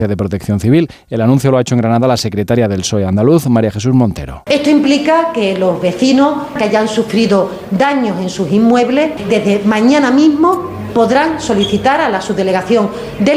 de Protección Civil. El anuncio lo ha hecho en Granada la secretaria del PSOE andaluz, María Jesús Montero. Esto implica que los vecinos que hayan sufrido daños en sus inmuebles, desde mañana mismo podrán solicitar a la subdelegación del